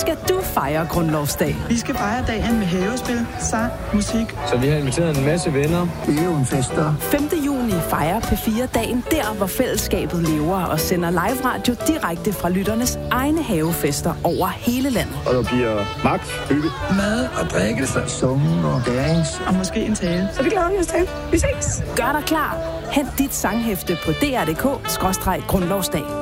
skal du fejre grundlovsdag? Vi skal fejre dagen med havespil, sang, musik. Så vi har inviteret en masse venner. Det er jo en fester. 5. juni fejrer P4 dagen der, hvor fællesskabet lever og sender live radio direkte fra lytternes egne havefester over hele landet. Og der bliver magt, hygge, mad og drikkelse, summen og dance. Og måske en tale. Så det glæder vi os til. Vi ses. Gør dig klar. Hent dit sanghæfte på dr.dk/grundlovsdag.